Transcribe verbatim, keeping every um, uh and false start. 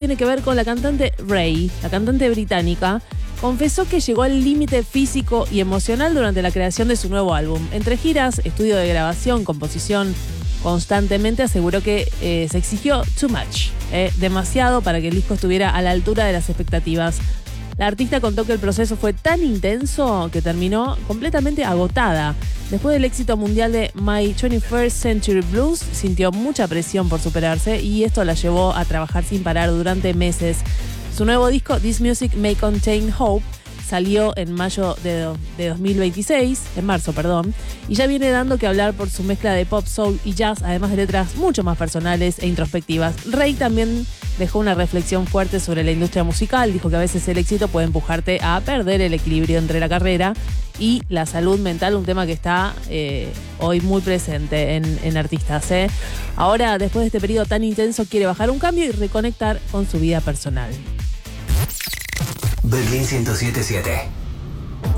tiene que ver con la cantante Ray, la cantante británica. Confesó que llegó al límite físico y emocional durante la creación de su nuevo álbum. Entre giras, estudio de grabación, composición, constantemente aseguró que eh, se exigió too much, eh, demasiado para que el disco estuviera a la altura de las expectativas. La artista contó que el proceso fue tan intenso que terminó completamente agotada. Después del éxito mundial de My twenty-first Century Blues, sintió mucha presión por superarse y esto la llevó a trabajar sin parar durante meses. Su nuevo disco, This Music May Contain Hope, salió en mayo de, de dos mil veintiséis, en marzo, perdón, y ya viene dando que hablar por su mezcla de pop, soul y jazz, además de letras mucho más personales e introspectivas. Ray también dejó una reflexión fuerte sobre la industria musical, dijo que a veces el éxito puede empujarte a perder el equilibrio entre la carrera y la salud mental, un tema que está eh, hoy muy presente en, en artistas. ¿eh? Ahora, después de este periodo tan intenso, quiere bajar un cambio y reconectar con su vida personal. Berlín ciento siete punto siete.